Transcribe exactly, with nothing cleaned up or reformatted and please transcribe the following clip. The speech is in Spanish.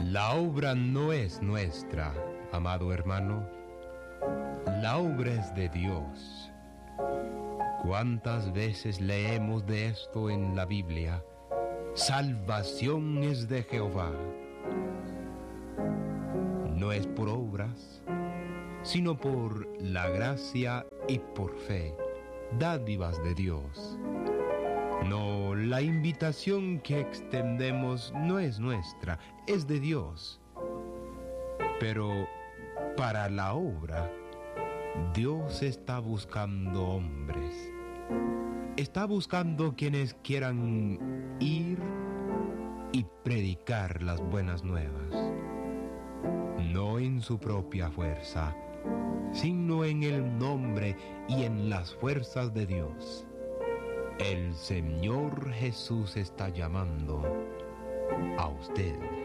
La obra no es nuestra, amado hermano. La obra es de Dios. ¿Cuántas veces leemos de esto en la Biblia? Salvación es de Jehová. No es por obras, sino por la gracia y por fe, dádivas de Dios. No, la invitación que extendemos no es nuestra, es de Dios. Pero para la obra, Dios está buscando hombres. Está buscando quienes quieran ir y predicar las buenas nuevas. No en su propia fuerza, sino en el nombre y en las fuerzas de Dios. El Señor Jesús está llamando a usted.